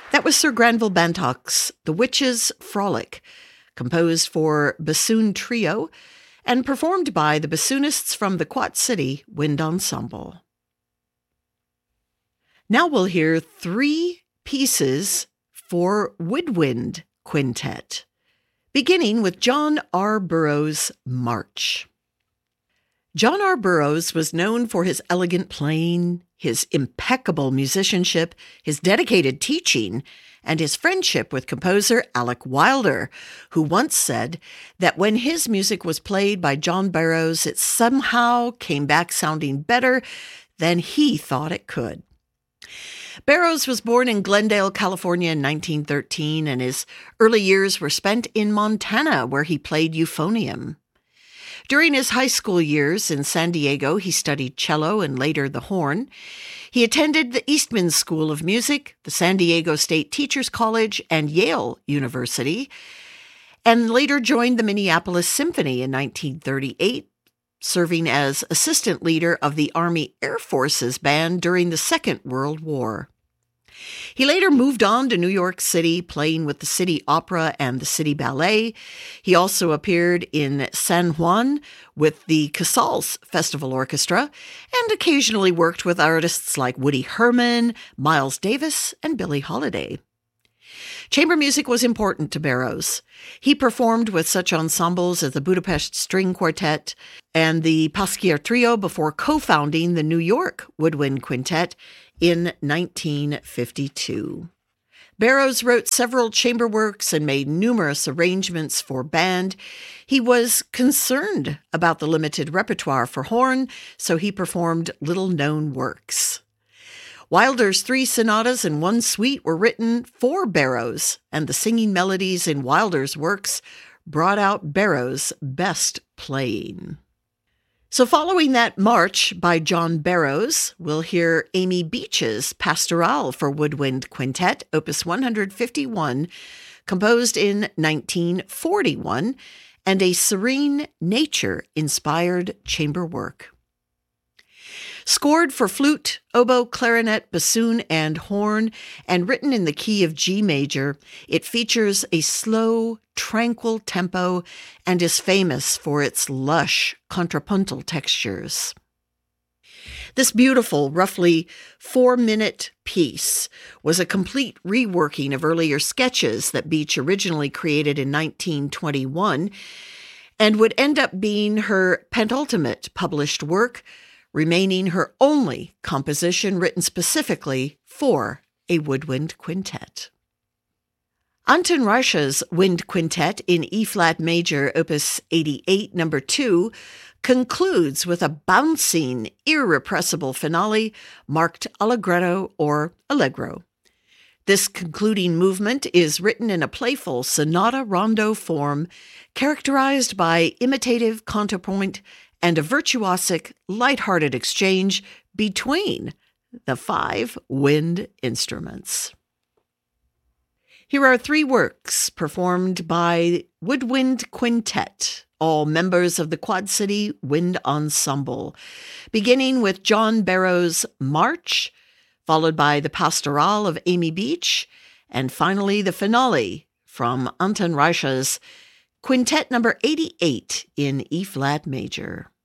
That was Sir Granville Bantock's The Witches' Frolic, composed for bassoon trio and performed by the bassoonists from the Quad City Wind Ensemble. Now we'll hear 3 pieces for woodwind quintet, beginning with John R. Burroughs' March. John R. Burroughs was known for his elegant playing, his impeccable musicianship, his dedicated teaching, and his friendship with composer Alec Wilder, who once said that when his music was played by John Burroughs, it somehow came back sounding better than he thought it could. Burroughs was born in Glendale, California in 1913, and his early years were spent in Montana, where he played euphonium. During his high school years in San Diego, he studied cello and later the horn. He attended the Eastman School of Music, the San Diego State Teachers College, and Yale University, and later joined the Minneapolis Symphony in 1938, serving as assistant leader of the Army Air Forces Band during the Second World War. He later moved on to New York City, playing with the City Opera and the City Ballet. He also appeared in San Juan with the Casals Festival Orchestra and occasionally worked with artists like Woody Herman, Miles Davis, and Billie Holiday. Chamber music was important to Burroughs. He performed with such ensembles as the Budapest String Quartet and the Pasquier Trio before co-founding the New York Woodwind Quintet in 1952. Burroughs wrote several chamber works and made numerous arrangements for band. He was concerned about the limited repertoire for horn, so he performed little-known works. Wilder's 3 sonatas and 1 suite were written for Burroughs, and the singing melodies in Wilder's works brought out Burroughs' best playing. So following that March by John Burroughs, we'll hear Amy Beach's Pastoral for Woodwind Quintet, Opus 151, composed in 1941, and a serene nature-inspired chamber work. Scored for flute, oboe, clarinet, bassoon, and horn, and written in the key of G major, it features a slow, tranquil tempo and is famous for its lush contrapuntal textures. This beautiful, roughly 4-minute piece was a complete reworking of earlier sketches that Beach originally created in 1921 and would end up being her penultimate published work, remaining her only composition written specifically for a woodwind quintet. Anton Reicha's Wind Quintet in E-flat major, Opus 88, No. 2, concludes with a bouncing, irrepressible finale marked allegretto or allegro. This concluding movement is written in a playful sonata-rondo form characterized by imitative counterpoint and a virtuosic, light-hearted exchange between the 5 wind instruments. Here are 3 works performed by Woodwind Quintet, all members of the Quad City Wind Ensemble, beginning with John Burroughs' March, followed by the Pastoral of Amy Beach, and finally the finale from Anton Reicha's Quintet No. 88 in E-flat major.